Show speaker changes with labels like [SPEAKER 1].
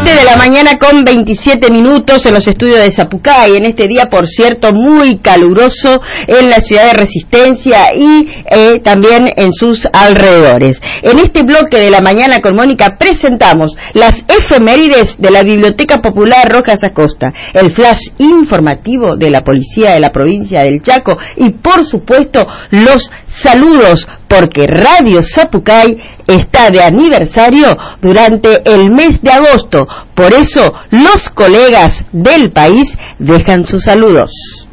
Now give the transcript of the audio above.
[SPEAKER 1] 7 de la mañana con 27 minutos en los estudios de Zapucay, en este día, por cierto, muy caluroso en la ciudad de Resistencia y también en sus alrededores. En este bloque de la mañana con Mónica presentamos las efemérides de la Biblioteca Popular Rojas Acosta, el flash informativo de la policía de la provincia del Chaco y, por supuesto, los saludos, porque Radio Zapucay está de aniversario durante el mes de agosto. Por eso, los colegas del país dejan sus saludos.